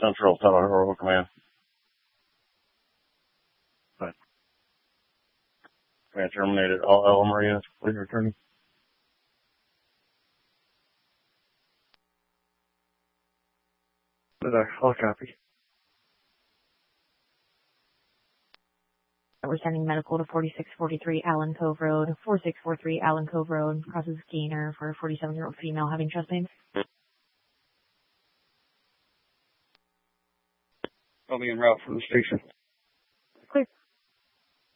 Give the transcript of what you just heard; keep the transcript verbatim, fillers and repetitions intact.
Central Teleheroic Command. But command terminated. All L M R units completely returning. But uh, I'll copy. We're sending medical to forty-six forty-three Allen Cove Road, forty-six forty-three Allen Cove Road, crosses Gainer for a forty-seven-year-old female having chest pains. I'll be en route from the station.